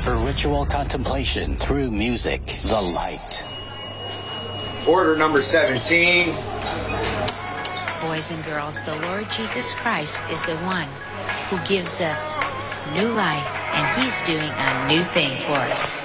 Spiritual contemplation through music, the light. Order number 17. Boys and girls, the Lord Jesus Christ is the one who gives us new life, and he's doing a new thing for us.